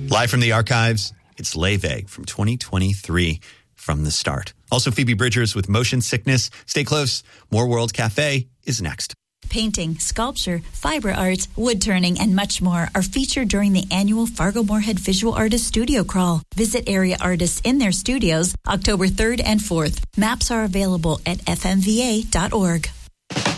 Live from the archives, it's Leiveg from 2023 from the start. Also, Phoebe Bridgers with Motion Sickness. Stay close. More World Cafe is next. Painting, sculpture, fiber arts, wood turning, and much more are featured during the annual Fargo-Moorhead Visual Artists Studio Crawl. Visit area artists in their studios October 3rd and 4th. Maps are available at fmva.org.